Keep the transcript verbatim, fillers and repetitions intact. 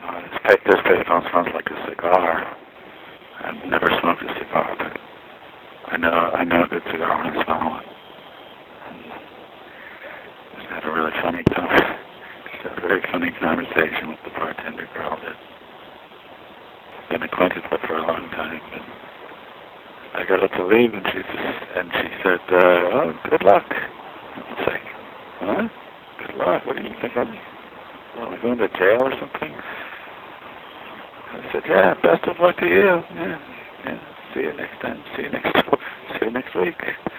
Uh, this, pay, this payphone smells like a cigar. I've never smoked a cigar, but I know I know a good cigar when I smell one. Just had a really funny time. Just had a very funny conversation with the bartender girl that I've been acquainted with for a long time. But I got up to leave, and she just, and she said, uh, "Oh, good luck." I was like, "Huh? Good luck? What do you think? I'm, am I going to jail or something?" I said, "Yeah, best of luck to you. Yeah, yeah. See you next time. See you next. See you next week."